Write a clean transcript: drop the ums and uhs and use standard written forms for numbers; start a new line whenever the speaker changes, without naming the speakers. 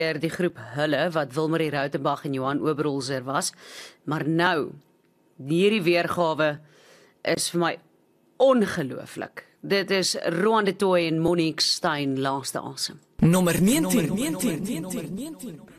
die groep hulle, wat Wilmarie Rautenbach en Johan Oberholzer was, maar nou, hierdie weergawe is vir my ongelooflik. Dit is Roan de Tooy en Monique Steyn laaste asem.
Nommer 19.